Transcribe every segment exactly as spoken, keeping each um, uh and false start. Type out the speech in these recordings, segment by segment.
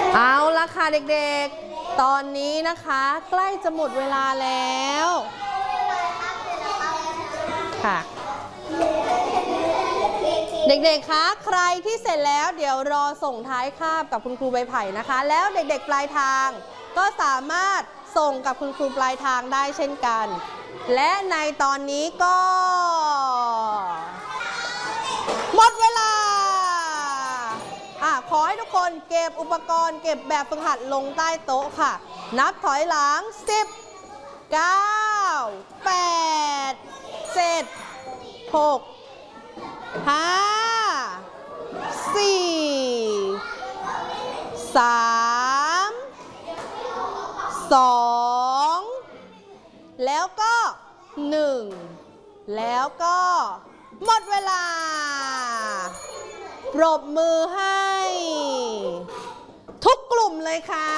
เอาละค่ะเด็กๆตอนนี้นะคะใกล้จะหมดเวลาแล้วค่ะเด็กๆคะใครที่เสร็จแล้วเดี๋ยวรอส่งท้ายคาบกับคุณครูใบไผ่นะคะแล้วเด็กๆปลายทางก็สามารถส่งกับคุณครูปลายทางได้เช่นกันและในตอนนี้ก็หมดเวลาอ่ะขอให้ทุกคนเก็บอุปกรณ์เก็บแบบฝึกหัดลงใต้โต๊ะค่ะนับถอยหลังสิบ เก้า แปด เจ็ด หก ห้า สี่ สาม สอง แล้วก็หนึ่งแล้วก็หมดเวลาปรบมือให้ทุกกลุ่มเลยค่ะ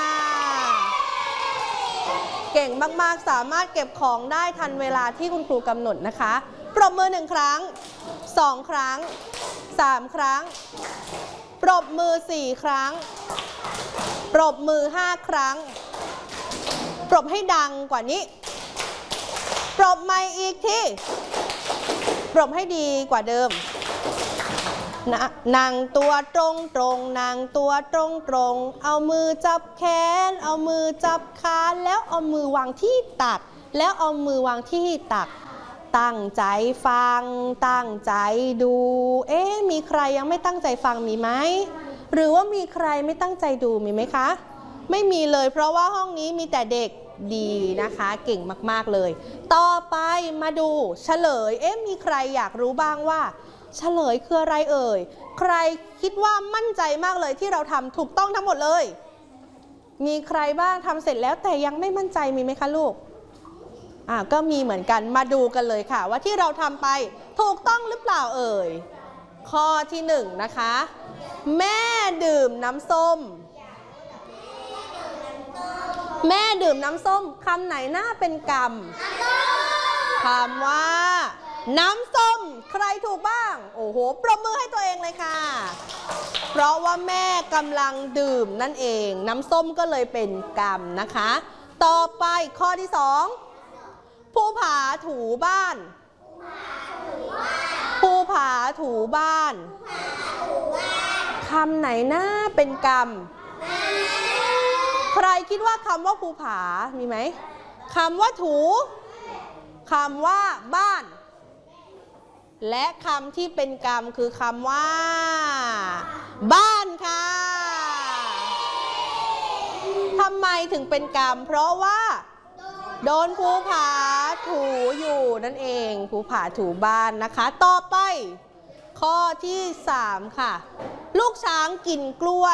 เก่งมากๆสามารถเก็บของได้ทันเวลาที่คุณครูกำหนดนะคะปรบมือหนึ่งครั้งสองครั้งสามครั้งปรบมือสี่ครั้งปรบมือห้าครั้งปรบให้ดังกว่านี้ปรบใหม่อีกทีปรบให้ดีกว่าเดิมนะนั่งตัวตรงตรงนั่งตัวตรงตรงเอามือจับแขนเอามือจับขาแล้วเอามือวางที่ตักแล้วเอามือวางที่ตักตั้งใจฟังตั้งใจดูเอ๊ะมีใครยังไม่ตั้งใจฟังมีไหมหรือว่ามีใครไม่ตั้งใจดูมีไหมคะไม่มีเลยเพราะว่าห้องนี้มีแต่เด็กดีนะคะเก่งมากๆเลยต่อไปมาดูเฉลยเอ๊ะมีใครอยากรู้บ้างว่าเฉลยคืออะไรเอ่ยใครคิดว่ามั่นใจมากเลยที่เราทำถูกต้องทั้งหมดเลยมีใครบ้างทำเสร็จแล้วแต่ยังไม่มั่นใจมีไหมคะลูกอ่าก็มีเหมือนกันมาดูกันเลยค่ะว่าที่เราทำไปถูกต้องหรือเปล่าเอ่ยข้อที่หนึ่งนะคะแม่ดื่มน้ำส้มแม่ดื่มน้ำส้มคำไหนน่าเป็นกรรมคำว่าน้ำส้มใครถูกบ้างโอ้โหปรบมือให้ตัวเองเลยค่ะเพราะว่าแม่กำลังดื่มนั่นเองน้ำส้มก็เลยเป็นกรรมนะคะต่อไปข้อที่สองภูผาถูบ้านภูผาถูบ้านคำไหนน่าเป็นกรรมใครคิดว่าคำว่าภูผามีไหมคำว่าถูคำว่าบ้านและคำที่เป็นกรรมคือคำว่าบ้านค่ะทำไมถึงเป็นกรรมเพราะว่าโดนภูผาถูอยู่นั่นเองภูผาถูบ้านนะคะต่อไปข้อที่สามค่ะลูกช้างกินกล้วย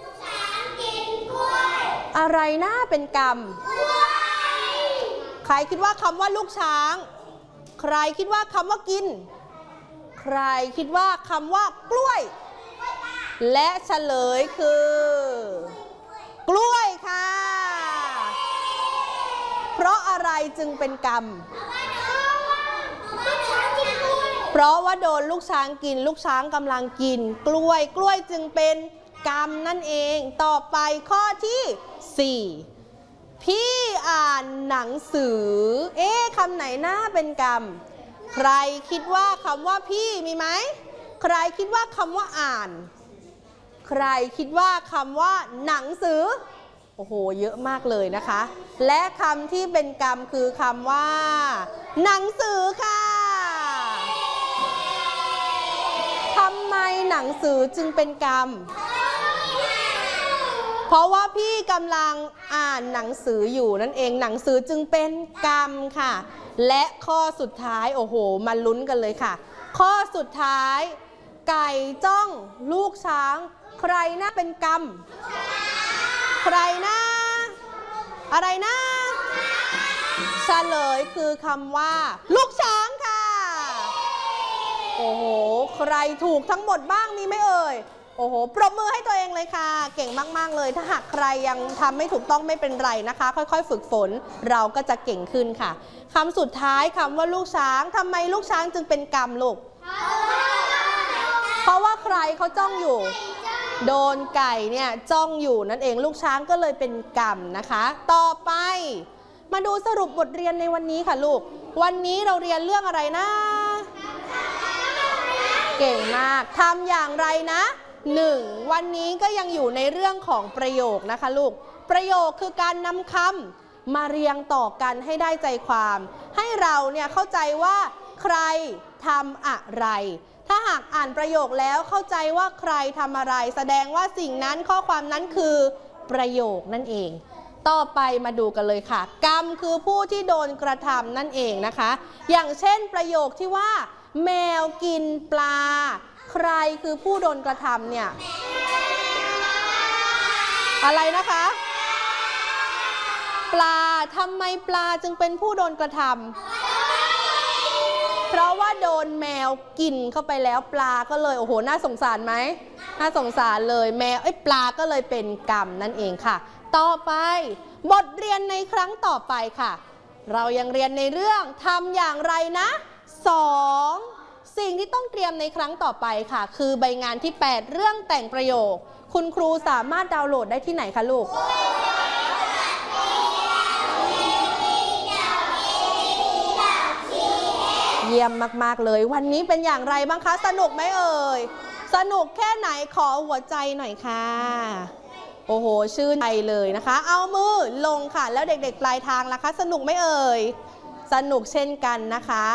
อะไรน่าเป็นกรรมใครคิดว่าคำว่าลูกช้างใครคิดว่าคำว่ากินใครคิดว่าคำว่ากล้วยและเฉลยคือกล้วยค่ะเพราะอะไรจึงเป็นกรรมเพราะว่าโดนลูกช้างกินลูกช้างกำลังกินกล้วยกล้วยจึงเป็นกรรมนั่นเองต่อไปข้อที่สี่พี่อ่านหนังสือเอ๊ะคำไหนน่าเป็นกรรมใครคิดว่าคำว่าพี่มีไหมใครคิดว่าคำว่าอ่านใครคิดว่าคำว่าหนังสือโอ้โหเยอะมากเลยนะคะและคำที่เป็นกรรมคือคำว่าหนังสือค่ะทำไมหนังสือจึงเป็นกรรมเพราะว่าพี่กำลังอ่านหนังสืออยู่นั่นเองหนังสือจึงเป็นกรรมค่ะและข้อสุดท้ายโอ้โหมาลุ้นกันเลยค่ะข้อสุดท้ายไก่จ้องลูกช้างใครน่าเป็นกรรมใครนะอะไรนะเฉลยคือคำว่าลูกช้างค่ะโอ้โหใครถูกทั้งหมดบ้างมีไหมเอ่ยโอ้โหปรบมือให้ตัวเองเลยค่ะเก่งมากๆเลยถ้าหากใครยังทำไม่ถูกต้องไม่เป็นไรนะคะค่อยๆฝึกฝนเราก็จะเก่งขึ้นค่ะคำสุดท้ายคำว่าลูกช้างทำไมลูกช้างจึงเป็นกรรมลูกเพราะว่าใครเขาจ้องอยู่โดนไก่เนี่ยจ้องอยู่นั่นเองลูกช้างก็เลยเป็นกรรมนะคะ ต่อไปมาดูสรุปบทเรียนในวันนี้ค่ะลูกวันนี้เราเรียนเรื่องอะไรนะเก่งมากทำอย่างไรนะหนึ่งวันนี้ก็ยังอยู่ในเรื่องของประโยคนะคะลูกประโยคคือการนำคำมาเรียงต่อกันให้ได้ใจความให้เราเนี่ยเข้าใจว่าใครทำอะไรถ้าหากอ่านประโยคแล้วเข้าใจว่าใครทำอะไรแสดงว่าสิ่งนั้นข้อความนั้นคือประโยคนั่นเองต่อไปมาดูกันเลยค่ะกรรมคือผู้ที่โดนกระทำนั่นเองนะคะอย่างเช่นประโยคที่ว่าแมวกินปลาใครคือผู้โดนกระทำเนี่ยอะไรนะคะปลาทำไมปลาจึงเป็นผู้โดนกระทำเพราะว่าโดนแมวกินเข้าไปแล้วปลาก็เลยโอ้โหน่าสงสารไหมน่าสงสารเลยแมวไอ้ปลาก็เลยเป็นกรรมนั่นเองค่ะต่อไปบทเรียนในครั้งต่อไปค่ะเรายังเรียนในเรื่องทำอย่างไรนะสองสิ่งที่ต้องเตรียมในครั้งต่อไปค่ะคือใบงานที่แปดเรื่องแต่งประโยคคุณครูสามารถดาวน์โหลดได้ที่ไหนคะลูกเยี่ยมมากๆเลยวันนี้เป็นอย่างไรบ้างคะสนุกไหมเอ่ยสนุกแค่ไหนขอหัวใจหน่อยค่ะโอ้โหชื่นใจเลยนะคะเอามือลงค่ะแล้วเด็กๆปลายทางล่ะคะสนุกไหมเอ่ยสนุกเช่นกันนะคะ